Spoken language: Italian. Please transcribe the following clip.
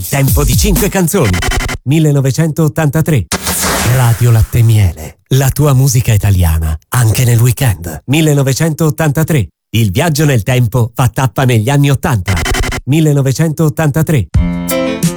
nel tempo di 5 canzoni. 1983. Radio Latte Miele, la tua musica italiana, anche nel weekend. 1983. Il viaggio nel tempo fa tappa negli anni 80. 1983.